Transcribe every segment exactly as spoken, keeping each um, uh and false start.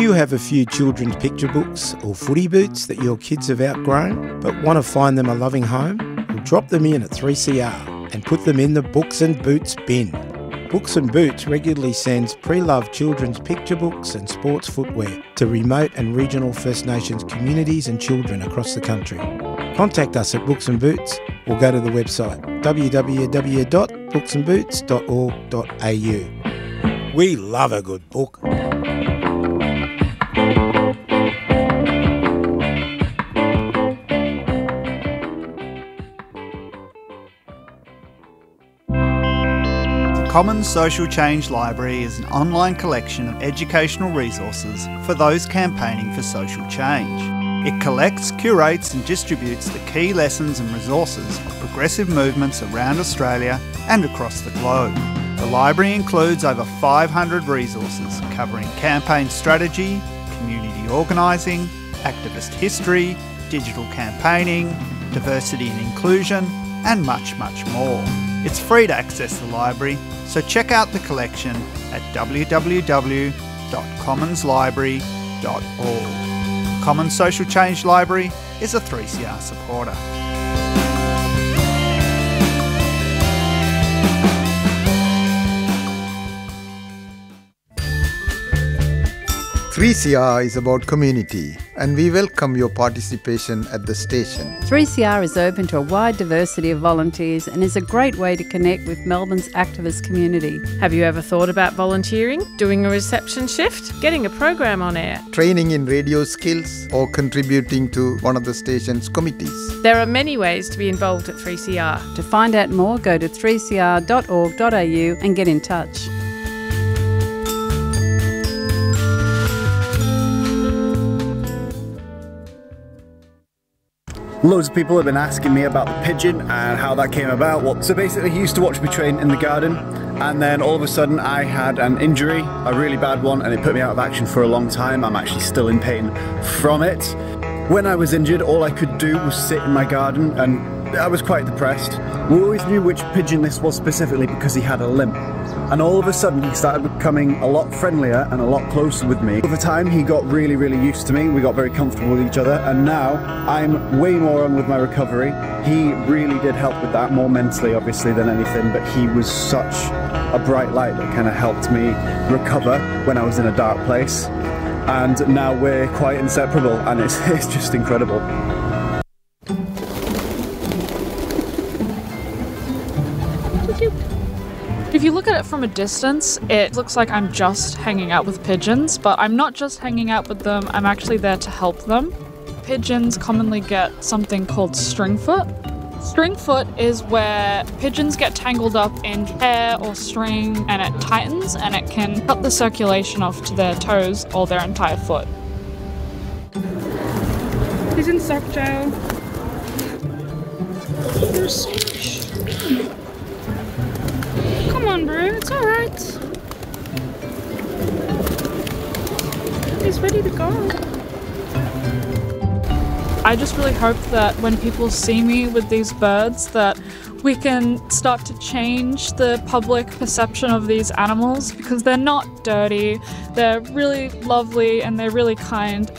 you have a few children's picture books or footy boots that your kids have outgrown but want to find them a loving home? Well, drop them in at three C R and put them in the Books and Boots bin. Books and Boots regularly sends pre-loved children's picture books and sports footwear to remote and regional First Nations communities and children across the country. Contact us at Books and Boots or go to the website w w w dot books and boots dot org dot a u. We love a good book. Commons Social Change Library is an online collection of educational resources for those campaigning for social change. It collects, curates and distributes the key lessons and resources of progressive movements around Australia and across the globe. The library includes over five hundred resources covering campaign strategy, community organising, activist history, digital campaigning, diversity and inclusion, and much, much more. It's free to access the library, so check out the collection at w w w dot commons library dot org. Commons Social Change Library is a three C R supporter. three C R is about community, and we welcome your participation at the station. three C R is open to a wide diversity of volunteers and is a great way to connect with Melbourne's activist community. Have you ever thought about volunteering, doing a reception shift, getting a program on air, training in radio skills, or contributing to one of the station's committees? There are many ways to be involved at three C R. To find out more, go to three c r dot org dot a u and get in touch. Loads of people have been asking me about the pigeon and how that came about. Well, so basically he used to watch me train in the garden, and then all of a sudden I had an injury, a really bad one, and it put me out of action for a long time. I'm actually still in pain from it. When I was injured, all I could do was sit in my garden, and I was quite depressed. We always knew which pigeon this was specifically because he had a limp. And all of a sudden he started becoming a lot friendlier and a lot closer with me. Over time he got really, really used to me. We got very comfortable with each other, and now I'm way more on with my recovery. He really did help with that, more mentally obviously than anything, but he was such a bright light that kind of helped me recover when I was in a dark place. And now we're quite inseparable, and it's, it's just incredible. If you look at it from a distance, it looks like I'm just hanging out with pigeons, but I'm not just hanging out with them, I'm actually there to help them. Pigeons commonly get something called stringfoot. Stringfoot is where pigeons get tangled up in hair or string, and it tightens and it can cut the circulation off to their toes or their entire foot. He's in sock jail. You're so shitty. Come on, bro, it's alright. He's ready to go. I just really hope that when people see me with these birds that we can start to change the public perception of these animals, because they're not dirty, they're really lovely and they're really kind.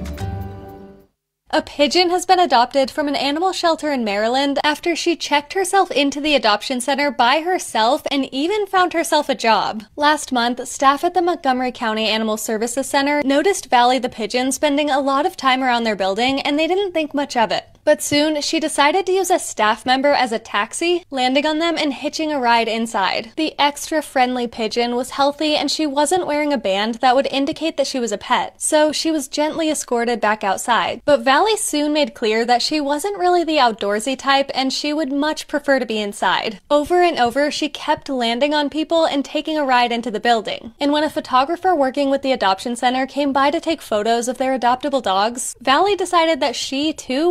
A pigeon has been adopted from an animal shelter in Maryland after she checked herself into the adoption center by herself and even found herself a job. Last month, staff at the Montgomery County Animal Services Center noticed Valley the pigeon spending a lot of time around their building, and they didn't think much of it. But soon, she decided to use a staff member as a taxi, landing on them and hitching a ride inside. The extra friendly pigeon was healthy, and she wasn't wearing a band that would indicate that she was a pet, so she was gently escorted back outside. But Valley soon made clear that she wasn't really the outdoorsy type, and she would much prefer to be inside. Over and over, she kept landing on people and taking a ride into the building. And when a photographer working with the adoption center came by to take photos of their adoptable dogs, Valley decided that she too would like to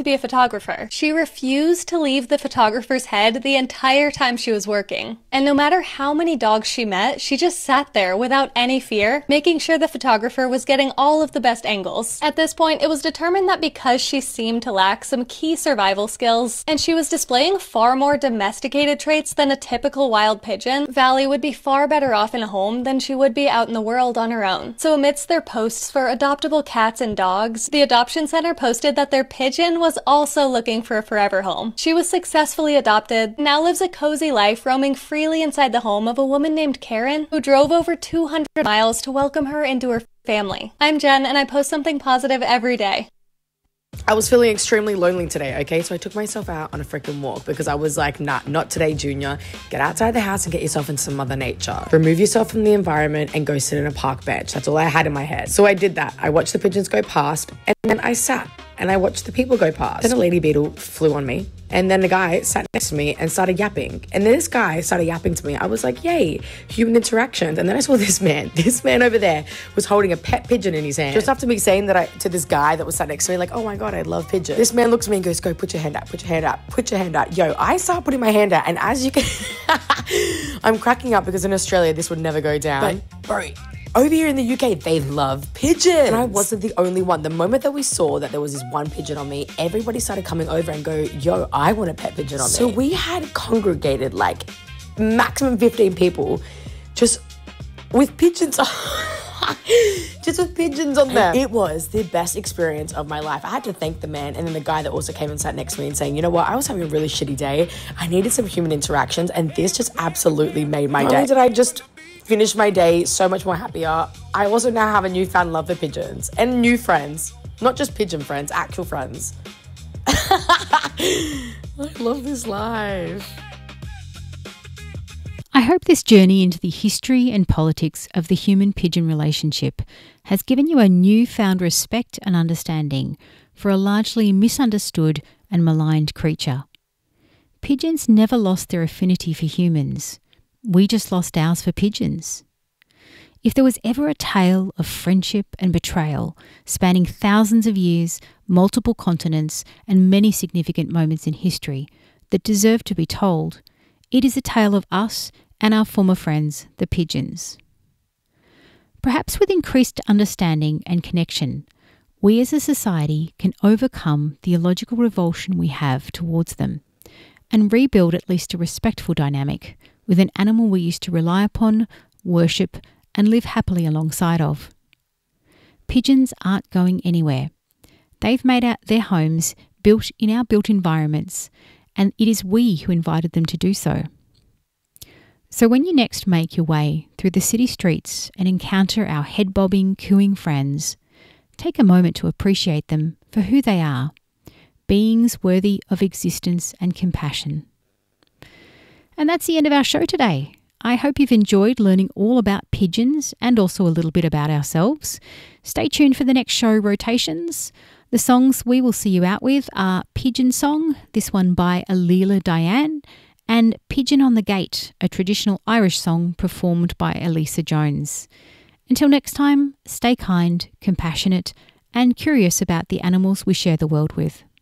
to be a photographer. She refused to leave the photographer's head the entire time she was working. And no matter how many dogs she met, she just sat there without any fear, making sure the photographer was getting all of the best angles. At this point, it was determined that because she seemed to lack some key survival skills, and she was displaying far more domesticated traits than a typical wild pigeon, Valley would be far better off in a home than she would be out in the world on her own. So amidst their posts for adoptable cats and dogs, the adoption center posted that their pigeon was also looking for a forever home. She was successfully adopted, now lives a cozy life roaming freely inside the home of a woman named Karen, who drove over two hundred miles to welcome her into her family. I'm Jen, and I post something positive every day. I was feeling extremely lonely today, okay? So I took myself out on a freaking walk because I was like, nah, not today, Junior. Get outside the house and get yourself into some Mother Nature. Remove yourself from the environment and go sit in a park bench. That's all I had in my head. So I did that. I watched the pigeons go past, and then I sat and I watched the people go past. Then a lady beetle flew on me. And then the guy sat next to me and started yapping. And then this guy started yapping to me. I was like, yay, human interactions. And then I saw this man. This man over there was holding a pet pigeon in his hand. Just after me saying that I, to this guy that was sat next to me, like, oh my God, I love pigeons. This man looks at me and goes, go, put your hand out, put your hand out, put your hand out. Yo, I start putting my hand out. And as you can, I'm cracking up because in Australia, this would never go down. But, bro, over here in the U K, they love pigeons. And I wasn't the only one. The moment that we saw that there was this one pigeon on me, everybody started coming over and go, yo, I want a pet pigeon on so me. So we had congregated like maximum fifteen people just with pigeons just with pigeons on them. It was the best experience of my life. I had to thank the man and then the guy that also came and sat next to me and saying, you know what, I was having a really shitty day. I needed some human interactions and this just absolutely made my day. Not only did I just finish my day so much more happier, I also now have a newfound love for pigeons and new friends. Not just pigeon friends, actual friends. I love this life. I hope this journey into the history and politics of the human-pigeon relationship has given you a newfound respect and understanding for a largely misunderstood and maligned creature. Pigeons never lost their affinity for humans. We just lost ours for pigeons. If there was ever a tale of friendship and betrayal spanning thousands of years, multiple continents, and many significant moments in history that deserve to be told, it is a tale of us and our former friends, the pigeons. Perhaps with increased understanding and connection, we as a society can overcome the illogical revulsion we have towards them and rebuild at least a respectful dynamic with an animal we used to rely upon, worship, and live happily alongside of. Pigeons aren't going anywhere. They've made out their homes built in our built environments, and it is we who invited them to do so. So when you next make your way through the city streets and encounter our head-bobbing, cooing friends, take a moment to appreciate them for who they are, beings worthy of existence and compassion. And that's the end of our show today. I hope you've enjoyed learning all about pigeons and also a little bit about ourselves. Stay tuned for the next show rotations. The songs we will see you out with are Pigeon Song, this one by Alila Diane, and Pigeon on the Gate, a traditional Irish song performed by Elisa Jones. Until next time, stay kind, compassionate, and curious about the animals we share the world with.